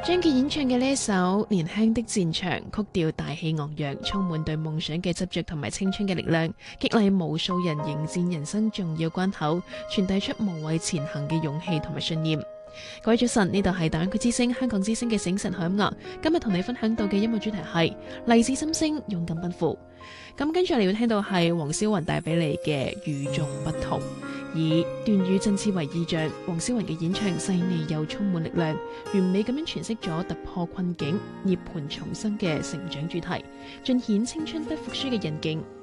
張傑演唱嘅呢一首《年輕的戰場》，曲調大氣昂揚，充滿對夢想嘅執着同埋青春嘅力量，激勵無數人迎戰人生重要關口，傳遞出無畏前行嘅勇氣同埋信念。各位早晨，呢度係大灣區之聲香港之聲嘅醒晨好音樂。今日同你分享到嘅音樂主題係勵志心聲，勇敢奔赴。咁跟住你要聽到係黃霄雲帶俾你嘅與眾不同，以斷羽振翅為意象，黃霄雲嘅演唱細膩又充滿力量，完美咁樣詮釋咗突破困境、涅槃重生嘅成長主題，盡顯青春不服輸嘅韌勁，